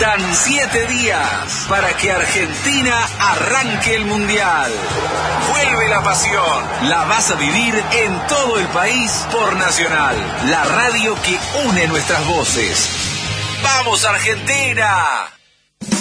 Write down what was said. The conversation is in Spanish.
Faltan 7 días para que Argentina arranque el Mundial. Vuelve la pasión. La vas a vivir en todo el país por Nacional, la radio que une nuestras voces. ¡Vamos, Argentina!